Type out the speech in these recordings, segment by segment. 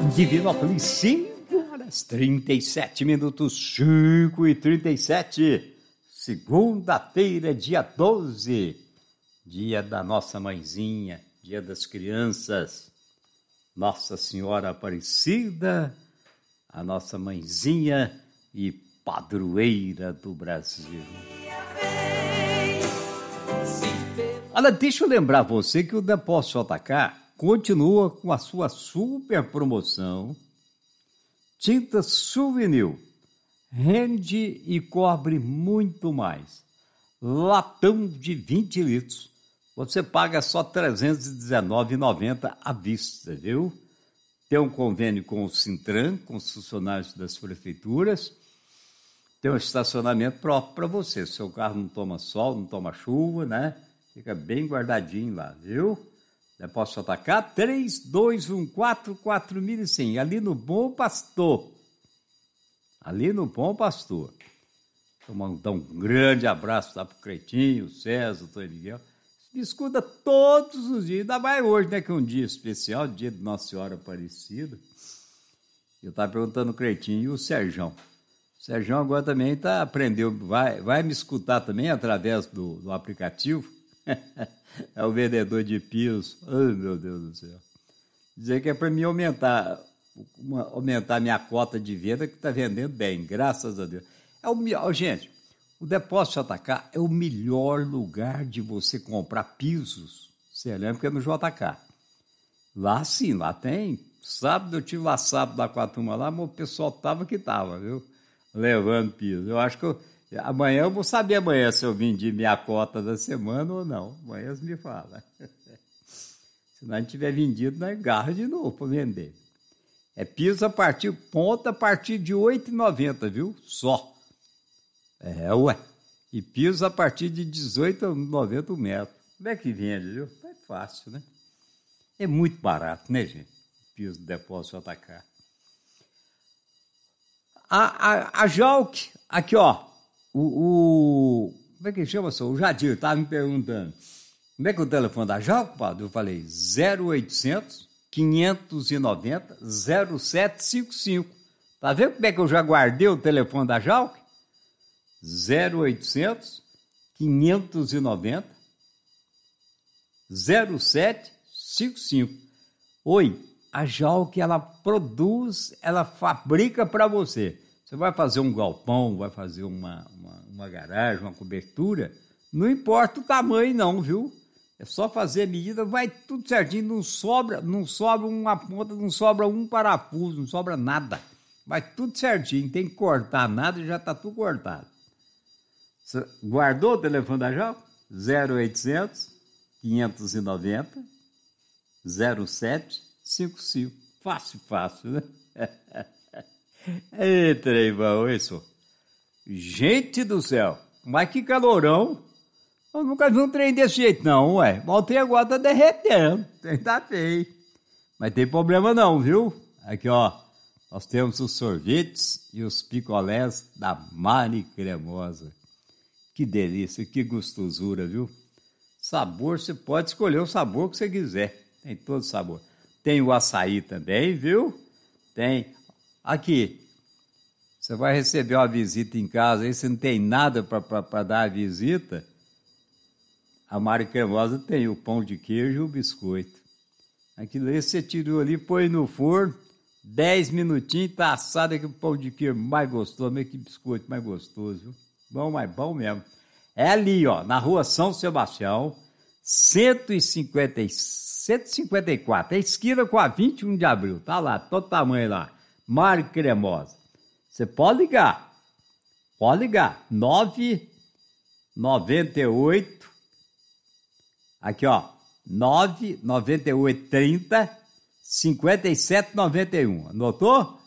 Divinópolis, 5h37, 5h37, segunda-feira, dia 12, dia da nossa mãezinha, dia das crianças, Nossa Senhora Aparecida, a nossa mãezinha e padroeira do Brasil. Olha, deixa eu lembrar você que o Depósito JK continua com a sua super promoção. Tinta Souvenir rende e cobre muito mais. Latão de 20 litros. Você paga só R$ 319,90 à vista, viu? Tem um convênio com o Sintran, com os funcionários das prefeituras. Tem um estacionamento próprio para você. Seu carro não toma sol, não toma chuva, né? Fica bem guardadinho lá, viu? Depósito JK, 3214-4100, ali no Bom Pastor. Ali no Bom Pastor. Vou mandar um grande abraço lá pro Cretinho, o César, o Antônio Miguel. Me escuta todos os dias, ainda mais hoje, né, que é um dia especial, dia de Nossa Senhora Aparecida. Eu estava perguntando o Cretinho e o Serjão. O Serjão agora também aprendeu, vai me escutar também através do aplicativo. É o vendedor de pios. Ai, meu Deus do céu. Dizer que é para mim aumentar minha cota de venda, que está vendendo bem, graças a Deus. Gente, o Depósito JK é o melhor lugar de você comprar pisos. Você lembra que é no JK. Lá sim, lá tem. Sábado, eu tive lá sábado lá com a turma lá, mas o pessoal estava, viu? Levando pisos. Eu acho que amanhã eu vou saber se eu vendi minha cota da semana ou não. Amanhã você me fala. Se não tiver vendido, nós garra de novo para vender. É piso ponta a partir de R$ 8,90, viu? Só. E piso a partir de R$ 18,90 o metro. Como é que vende, viu? É fácil, né? É muito barato, né, gente? Piso do Depósito JK. A Jalk, aqui, ó. Como é que chama, senhor? O Jadir estava me perguntando. Como é que é o telefone da Jalk, padre? Eu falei 0800 590 0755. Tá vendo como é que eu já guardei o telefone da Jalk? 0800 590 0755. Oi, a Jalk, ela produz, ela fabrica para você. Você vai fazer um galpão, vai fazer uma garagem, uma cobertura, não importa o tamanho não, viu? É só fazer a medida, vai tudo certinho, não sobra uma ponta, não sobra um parafuso, não sobra nada. Vai tudo certinho, não tem que cortar nada, já está tudo cortado. Você guardou o telefone da Jalk? 0800 590 0755. Fácil, né? Eita, irmão, isso. Gente do céu, mas que calorão. Eu nunca vi um trem desse jeito, não, ué. O trem agora tá derretendo, tá feio. Mas tem problema não, viu? Aqui, ó, nós temos os sorvetes e os picolés da Mari Cremosa. Que delícia, que gostosura, viu? Sabor, você pode escolher o sabor que você quiser. Tem todo sabor. Tem o açaí também, viu? Tem. Aqui, você vai receber uma visita em casa, aí você não tem nada para dar a visita. A Mari Cremosa tem o pão de queijo e o biscoito. Aquilo aí você tirou ali, põe no forno, 10 minutinhos, tá assado aquele pão de queijo mais gostoso, meio que biscoito mais gostoso, viu? Bom, mas bom mesmo. É ali, ó, na rua São Sebastião, 154, é esquina com a 21 de abril, tá lá, todo tamanho lá. Mari Cremosa. Você pode ligar. 998. Aqui, ó. 99830 5791. Anotou?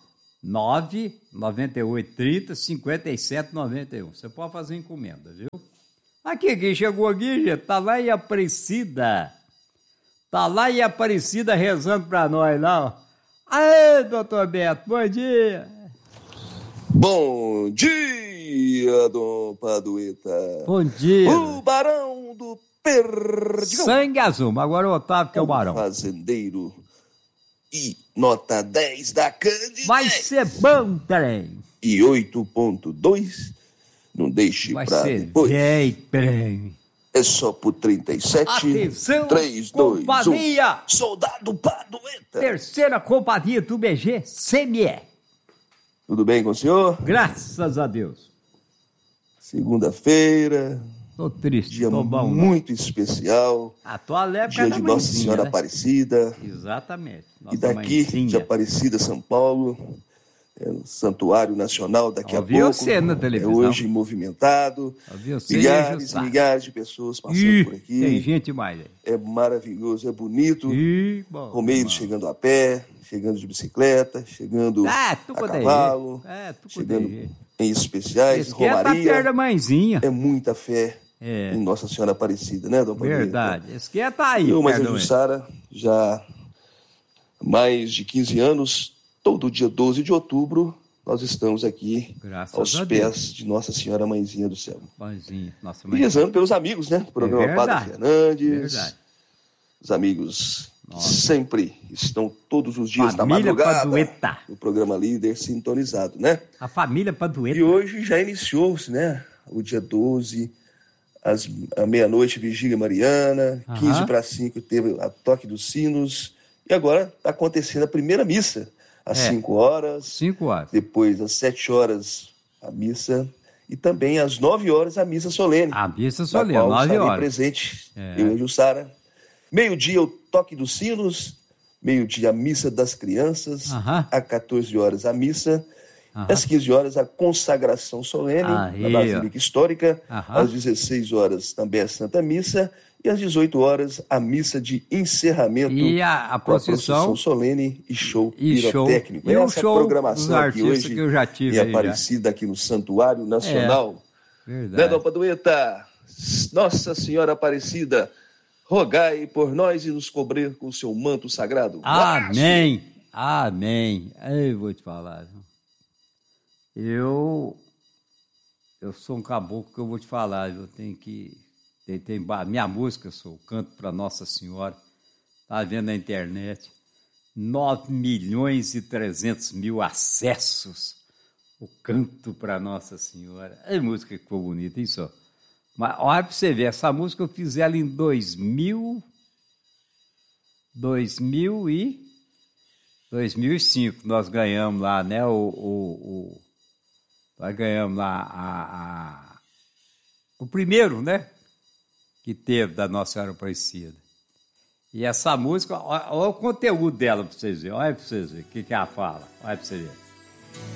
99830 5791. Você pode fazer encomenda, viu? Aqui, quem chegou aqui, gente, tá lá em Aparecida. Tá lá em Aparecida rezando pra nós lá, ó. Aê, doutor Beto, bom dia. Bom dia, Dom Padueta. Bom dia. O Barão do Perdigão. Sangue azul, agora o Otávio que é o Barão. Fazendeiro e nota 10 da Candy. Vai ser bom, trem. E 8.2, não deixe Vai pra ser depois. trem. É só por 37. Atenção, 3, 2, 1. companhia. Soldado Padueta. Terceira companhia do BG, CME. Tudo bem com o senhor? Graças a Deus. Segunda-feira, Tô triste, dia tô bom. muito especial. A tua leve Dia de Nossa Senhora Aparecida. Exatamente. E daqui, de Aparecida, São Paulo, é o Santuário Nacional daqui a Vi pouco. você na televisão. É hoje movimentado. Vi você, Milhares e Jussá. milhares de pessoas passando por aqui. Tem gente mais aí. É maravilhoso, é bonito. Bom, Romeiro chegando a pé, chegando de bicicleta, chegando a cavalo, chegando em especiais, romaria. Perto da mãezinha. É muita fé em Nossa Senhora Aparecida, né, Dom Padueta? Verdade. Esse que tá aí. Eu, mas a Jussara, já há mais de 15 anos, todo dia 12 de outubro, nós estamos aqui aos pés de Nossa Senhora Mãezinha do Céu. Mãezinha, nossa E mãe. rezando pelos amigos, né? O programa Padre Fernandes. Verdade. Os amigos que sempre estão todos os dias na madrugada Padueta. no programa Líder sintonizado, né? A família Padueta. E hoje já iniciou-se, né? O dia 12, à meia-noite, Vigília Mariana, 15 para 5 teve a toque dos sinos, e agora está acontecendo a primeira missa, às 5 horas. 5 horas. Depois, às 7 horas, a missa, e também às 9 horas, a missa solene. A missa solene, na qual 9 horas. presente, eu e a Jussara. Meio-dia, o toque dos sinos, meio-dia, a missa das crianças, às 14 horas, a missa. Às 15 horas, a consagração solene na Basílica Histórica. Às 16 horas, também a Santa Missa. E às 18 horas, a missa de encerramento. E a procissão solene e show pirotécnico. E o essa show programação dos aqui hoje que eu já tive em Aparecida, aqui no Santuário Nacional. Verdade. Né, Dom Padueta? Nossa Senhora Aparecida, rogai por nós e nos cobrir com o seu manto sagrado. Amém. Amém. Eu vou te falar. Eu sou um caboclo que eu vou te falar. Eu tenho que... minha música, eu canto para Nossa Senhora. Tá vendo na internet. 9.300.000 acessos. O canto para Nossa Senhora. É música que ficou bonita, isso. Mas olha para você ver, essa música eu fiz ela em 2005. Nós ganhamos lá, né? Nós ganhamos lá o primeiro, né? Que teve da Nossa Senhora Aparecida. E essa música, olha o conteúdo dela para vocês verem. Olha para vocês verem o que ela fala. Olha para vocês verem.